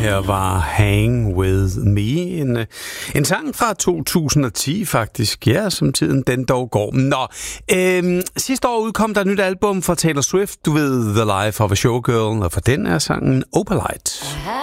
her var Hang With Me. En sang fra 2010 faktisk. Ja, som tiden den dog går. Nå, sidste år udkom der et nyt album fra Taylor Swift. Du ved, The Life of a Showgirl. Og for den er sangen Opalite.